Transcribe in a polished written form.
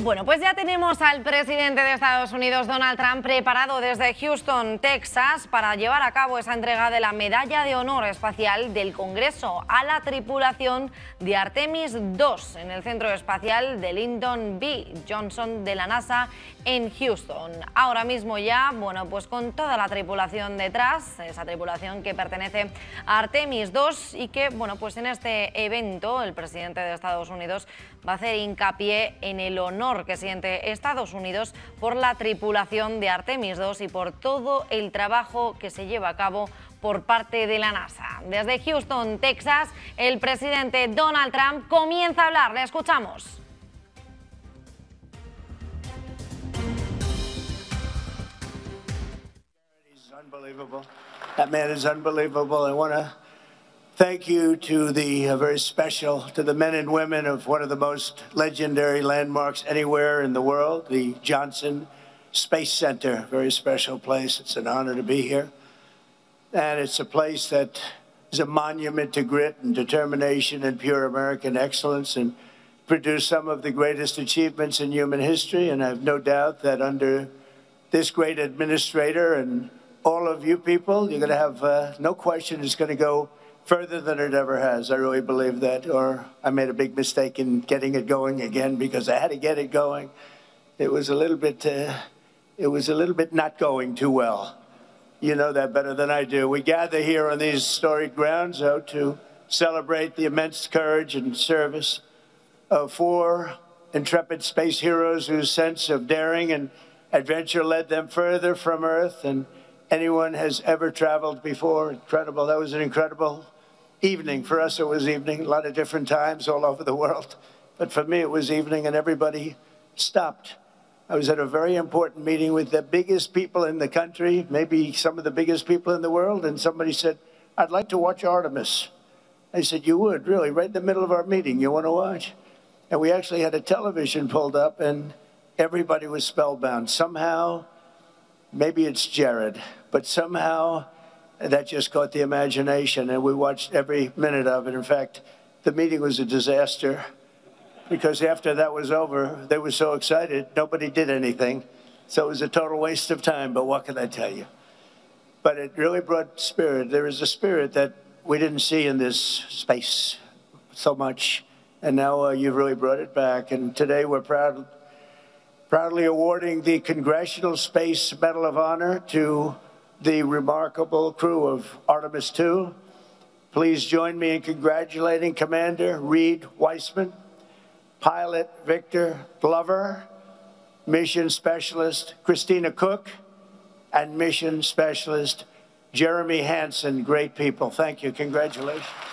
Bueno, pues ya tenemos al presidente de Estados Unidos, Donald Trump, preparado desde Houston, Texas, para llevar a cabo esa entrega de la Medalla de Honor Espacial del Congreso a la tripulación de Artemis II en el Centro Espacial de Lyndon B. Johnson de la NASA en Houston. Ahora mismo ya, bueno, pues con toda la tripulación detrás, esa tripulación que pertenece a Artemis II y que, bueno, pues en este evento el presidente de Estados Unidos va a hacer hincapié en el honor que siente Estados Unidos por la tripulación de Artemis II y por todo el trabajo que se lleva a cabo por parte de la NASA. Desde Houston, Texas, el presidente Donald Trump comienza a hablar. Le escuchamos. That man is unbelievable. I want to thank you to the very special, to the men and women of one of the most legendary landmarks anywhere in the world, the Johnson Space Center. Very special place. It's an honor to be here. And it's a place that is a monument to grit and determination and pure American excellence and produced some of the greatest achievements in human history. And I have no doubt that under this great administrator and all of you people, you're going to have no question it's going to go further than it ever has. I really believe that. Or I made a big mistake in getting it going again because I had to get it going. It was a little bit not going too well. You know that better than I do. We gather here on these storied grounds to celebrate the immense courage and service of 4 intrepid space heroes whose sense of daring and adventure led them further from Earth than anyone has ever traveled before. Incredible. That was an incredible evening. For us, it was evening, a lot of different times all over the world. But for me, it was evening, and everybody stopped. I was at a very important meeting with the biggest people in the country, maybe some of the biggest people in the world, and somebody said, I'd like to watch Artemis. I said, you would, really, right in the middle of our meeting, you want to watch? And we actually had a television pulled up, and everybody was spellbound. Somehow, maybe it's Jared, but somehow that just caught the imagination, and we watched every minute of it. In fact, the meeting was a disaster because after that was over, they were so excited, nobody did anything. So it was a total waste of time, but what can I tell you? But it really brought spirit. There is a spirit that we didn't see in this space so much, and now you've really brought it back. And today we're proudly awarding the Congressional Space Medal of Honor to the remarkable crew of Artemis II. Please join me in congratulating Commander Reed Weissman, Pilot Victor Glover, Mission Specialist Christina Cook, and Mission Specialist Jeremy Hansen. Great people. Thank you. Congratulations.